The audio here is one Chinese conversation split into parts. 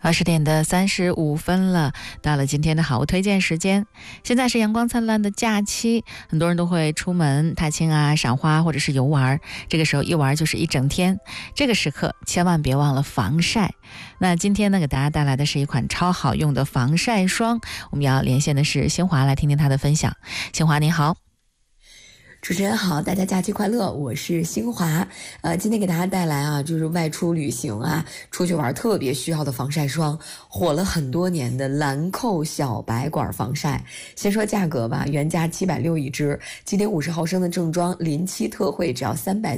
20:35了，到了今天的好物推荐时间。现在是阳光灿烂的假期，很多人都会出门踏青啊、赏花或者是游玩，这个时候一玩就是一整天。这个时刻千万别忘了防晒。那今天呢，给大家带来的是一款超好用的防晒霜，我们要连线的是新华，来听听她的分享。新华你好。 主持人好，大家假期快乐，我是新华。今天给大家带来就是外出旅行出去玩特别需要的防晒霜，火了很多年的兰蔻小白管防晒。先说价格吧，原价760一支，今天50毫升的正装临期特惠只要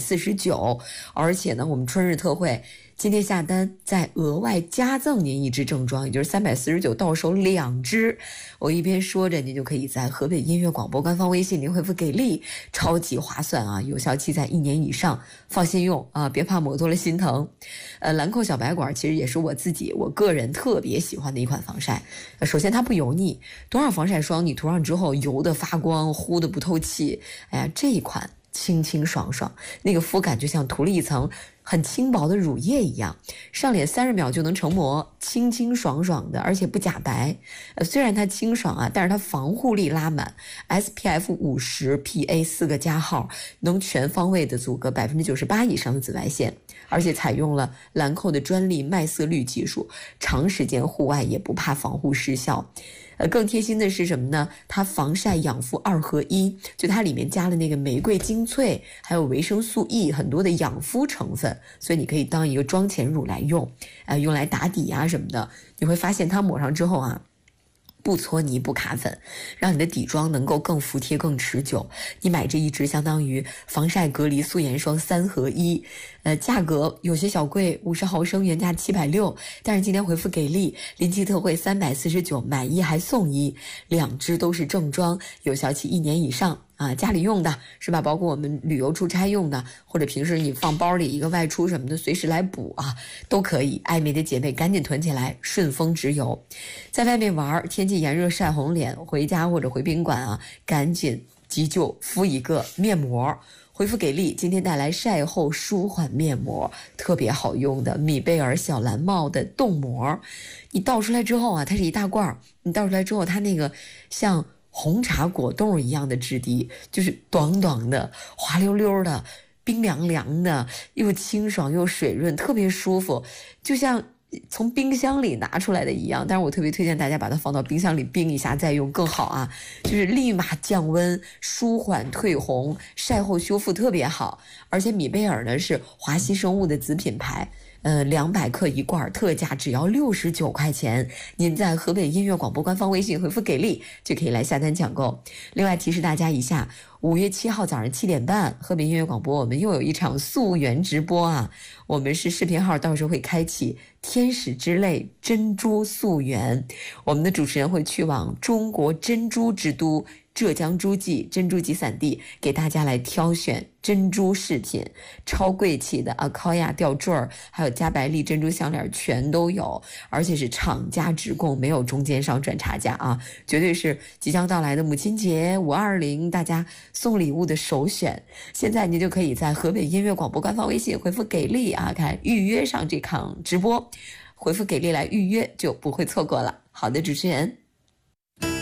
349，而且呢，我们春日特惠。今天下单再额外加赠您一支正装，也就是349，到手2支。我一边说着，您就可以在河北音乐广播官方微信您回复给力，超级划算有效期在1年以上，放心用别怕抹多了心疼。兰蔻小白管其实也是我个人特别喜欢的一款防晒。首先它不油腻，多少防晒霜你涂上之后油的发光，糊的不透气，这一款清清爽爽，那个肤感就像涂了一层很轻薄的乳液一样，上脸30秒就能成膜，清清爽爽的，而且不假白。虽然它清爽但是它防护力拉满 ，SPF 50 PA 4个加号，能全方位的阻隔98%以上的紫外线，而且采用了兰蔻的专利麦色绿技术，长时间户外也不怕防护失效。更贴心的是什么呢？它防晒养肤2合1，就它里面加了那个玫瑰精粹，还有维生素 E， 很多的养肤成分，所以你可以当一个妆前乳来用，用来打底什么的。你会发现它抹上之后不搓泥不卡粉，让你的底妆能够更服帖更持久。你买这一支相当于防晒隔离素颜霜3合1，价格有些小贵，50毫升原价760，但是今天回复给力，临期特惠349，买1还送1，2支都是正装，有效期1年以上。家里用的是吧？包括我们旅游出差用的，或者平时你放包里一个外出什么的，随时来补都可以。爱美的姐妹赶紧囤起来，顺丰直邮。在外面玩，天气炎热晒红脸，回家或者回宾馆赶紧急救敷一个面膜。回复给力，今天带来晒后舒缓面膜，特别好用的米贝尔小蓝帽的冻膜。你倒出来之后它是一大罐，你倒出来之后，它那个像红茶果冻一样的质地，就是短短的滑溜溜的冰凉凉的，又清爽又水润，特别舒服，就像从冰箱里拿出来的一样。但是我特别推荐大家把它放到冰箱里冰一下再用更好就是立马降温，舒缓退红，晒后修复特别好。而且米贝尔呢是华西生物的子品牌，200克一罐，特价只要69块钱。您在河北音乐广播官方微信回复给力，就可以来下单抢购。另外提示大家一下，5月7号早上7点半，河北音乐广播我们又有一场溯源直播我们是视频号，到时候会开启天使之泪珍珠溯源，我们的主持人会去往中国珍珠之都浙江诸暨珍珠集散地，给大家来挑选珍珠饰品，超贵气的Akoya 吊坠儿，还有加白利珍珠项链全都有，而且是厂家直供，没有中间商赚差价绝对是即将到来的母亲节520大家送礼物的首选。现在你就可以在河北音乐广播官方微信回复给力看预约上这场直播，回复给力来预约就不会错过了。好的，主持人。